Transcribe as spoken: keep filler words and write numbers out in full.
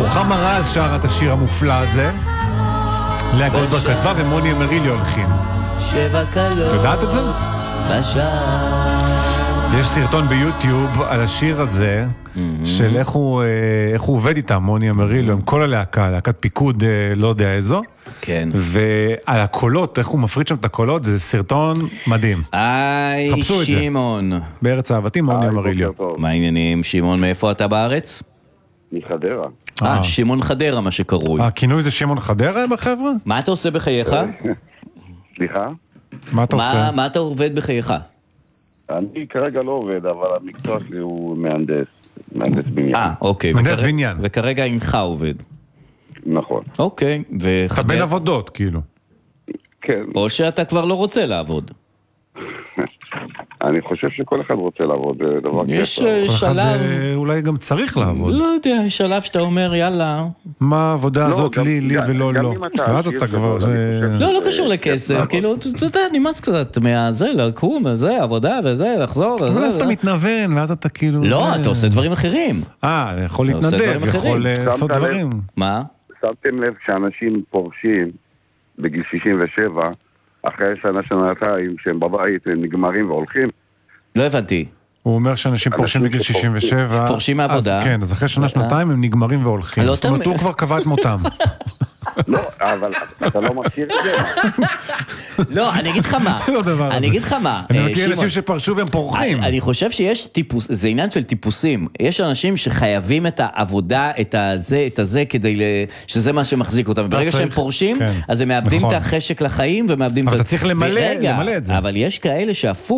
רוחמה רז שרה את השיר המופלא הזה. לאה גולדברג כתבה ומוני אמריליו הולכים. שבע קלות יודעת את זה? בשעה. יש סרטון ביוטיוב על השיר הזה של איך הוא, איך הוא עובד איתם, מוני אמריליו, עם כל הלהקה, להקת פיקוד לא יודע איזו. כן. ועל הקולות, איך הוא מפריד שם את הקולות, זה סרטון מדהים. היי שמעון. בארץ אהבתי, מוני אמריליו. מה העניינים? שמעון, מאיפה אתה בארץ? מחדרה. אה, שמעון חדרה, מה שקרוי. הכינוי זה שמעון חדרה בחבר'ה? מה אתה עושה בחייך? סליחה? מה אתה עושה? מה אתה עובד בחייך? אני כרגע לא עובד, אבל המקצוע שלי הוא מהנדס. מהנדס בניין. אה, אוקיי. מהנדס בניין. וכרגע אינך עובד. נכון. אוקיי. אתה בין עבודות, כאילו. כן. או שאתה כבר לא רוצה לעבוד. אני חושב שכל אחד רוצה לעבוד, זה דבר כיף. יש כל אחד שלב... אולי גם צריך לעבוד. לא יודע, יש שלב שאתה אומר, יאללה. מה העבודה הזאת לי, לי ולא לא. ואז אתה כבר... לא, לא קשור לכסף, כאילו, אתה יודע, נמאס קצת מהזה, לקום, זה, עבודה וזה, לחזור. אבל אז אתה מתנוון, ואז אתה כאילו... לא, אתה עושה דברים אחרים. אה, יכול להתנדב, יכול לעשות דברים. מה? שמתם לב שאנשים פורשים בגיל שישים ושבע, אחרי שנה שנתיים, שהם בבית נגמרים והולכים. לא הבנתי. הוא אומר שאנשים פורשים בגיל שישים ושבע. פורשים מהעבודה. כן, אז אחרי שנה שנתיים הם נגמרים והולכים. זאת אומרת, הוא כבר קבע את מותם. לא, אבל אתה לא מכיר את זה. לא, אני אגיד לך מה. אני אגיד לך מה. אני מכיר אנשים שפרשו והם פורחים. אני חושב שיש טיפוס, זה עניין של טיפוסים. יש אנשים שחייבים את העבודה, את הזה, את הזה, כדי שזה מה שמחזיק אותם. ברגע שהם פורשים, אז הם מאבדים את החשק לחיים ומאבדים... אבל אתה צריך למלא את זה. אבל יש כאלה שהפוך.